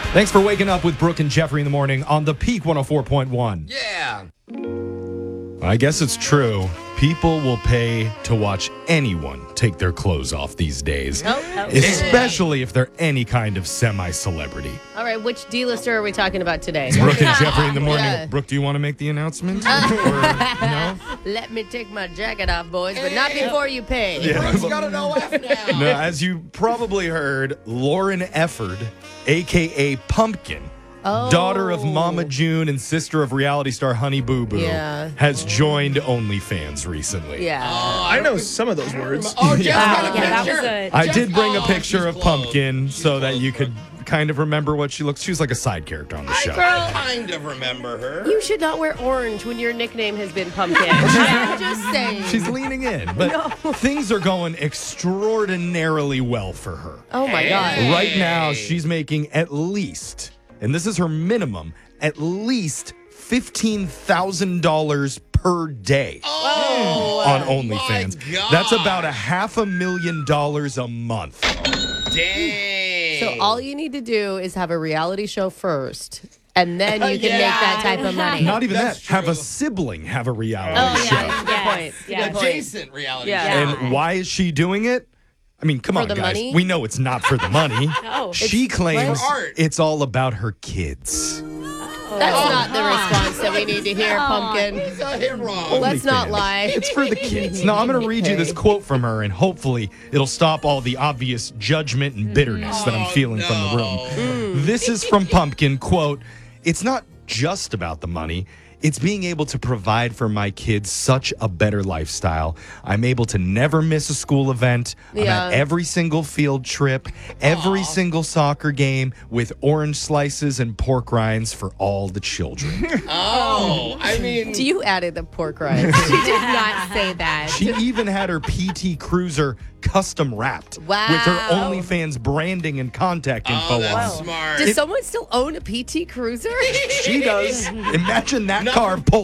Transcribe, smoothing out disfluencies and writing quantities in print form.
Thanks for waking up with Brooke and Jeffrey in the morning on the Peak 104.1. Yeah. I guess it's true. People will pay to watch anyone take their clothes off these days. Especially if they're any kind of semi-celebrity. All right, which D-lister are we talking about today? Brooke and Jeffrey in the morning. Yeah. Brooke, do you want to make the announcement? No? Let me take my jacket off, boys, but not before you pay. Yeah. Brooke's got an OF now. No, as you probably heard, Lauren Efford, a.k.a. Pumpkin, daughter of Mama June and sister of reality star Honey Boo Boo, has joined OnlyFans recently. Yeah. I know some of those words. Oh, Jeff got a that picture. was good. I did bring a picture of she's Pumpkin close. so that you could kind of remember what she looks. She was like a side character on the show. I kind of remember her. You should not wear orange when your nickname has been Pumpkin. I'm just saying. She's leaning in, but things are going extraordinarily well for her. Oh, my God. Right now, she's making at least, and this is her minimum, at least $15,000 per day on OnlyFans. my God. That's about $500,000 a month. Dang. So all you need to do is have a reality show first, and then you can make that type of money. Not even That's that. Have true. a sibling have a reality Oh, show. yeah. Good point. Yes. Adjacent reality Yeah. show. And why is she doing it? I mean, come For on, the guys. money? We know it's not for the money. No. She claims for art. it's all about her kids. That's not the response that we need to hear, Pumpkin. You got it wrong. Let's not OnlyFans. lie. It's for the kids. No, I'm going to read you this quote from her, and hopefully it'll stop all the obvious judgment and bitterness that I'm feeling from the room. This is from Pumpkin, quote, "It's not just about the money. It's being able to provide for my kids such a better lifestyle. I'm able to never miss a school event. I'm at every single field trip, every single soccer game with orange slices and pork rinds for all the children." Oh, I mean, You added the pork rinds. She did not say that. She even had her PT Cruiser custom wrapped Wow. with her OnlyFans branding and contact info that's on. smart. Does someone still own a PT Cruiser? She does. Imagine that car pull